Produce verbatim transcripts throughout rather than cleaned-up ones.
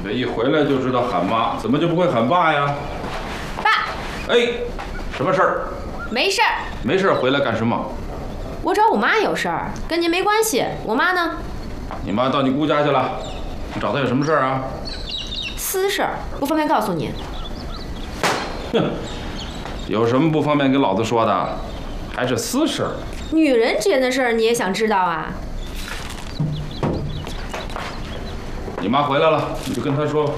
这一回来就知道喊妈，怎么就不会喊爸呀？ 爸。 哎，什么事儿？ 没事儿。 没事儿，回来干什么？ 我找我妈有事儿，跟您没关系。我妈呢？ 你妈到你姑家去了。你找她有什么事儿啊？ 私事儿，不方便告诉您。 哼，有什么不方便跟老子说的？还是私事儿？ 女人之间的事儿你也想知道啊？ 你妈回来了，你就跟她说。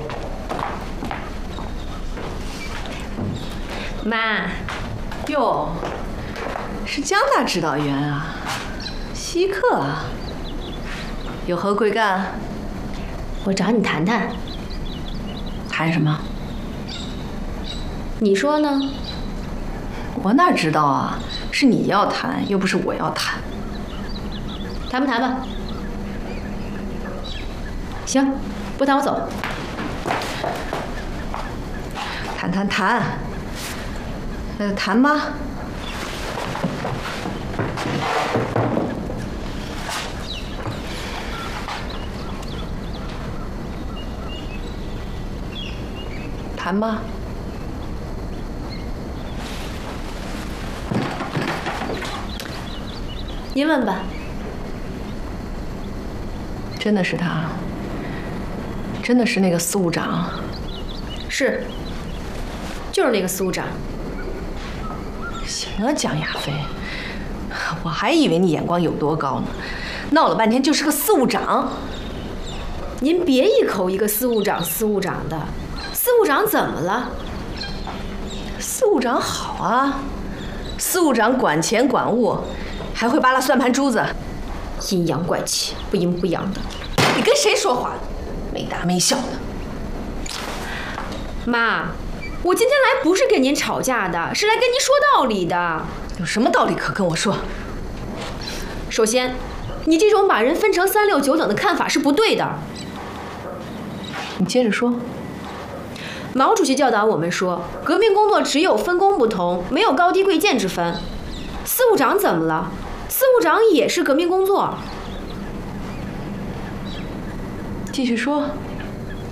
妈， 哟，是江大指导员啊，稀客啊，有何贵干？ 我找你谈谈。 谈什么？ 你说呢？ 我哪知道啊？是你要谈，又不是我要谈。 谈不谈吧？行，不谈我走。 谈谈谈，那就谈吧。谈吧。 您问吧。 真的是他？真的是那个司务长？ 是，就是那个司务长。 行啊，江亚飞，我还以为你眼光有多高呢，闹了半天就是个司务长。 您别一口一个司务长司务长的，司务长怎么了？ 司务长好啊，司务长管钱管物，还会扒拉算盘珠子， 阴阳怪气，不阴不阳的。 你跟谁说话？没大没小的。 妈，我今天来不是跟您吵架的，是来跟您说道理的。 有什么道理可跟我说？ 首先，你这种把人分成三六九等的看法是不对的。 你接着说。 毛主席教导我们说，革命工作只有分工不同，没有高低贵贱之分。司务长怎么了？司务长也是革命工作。 继续说。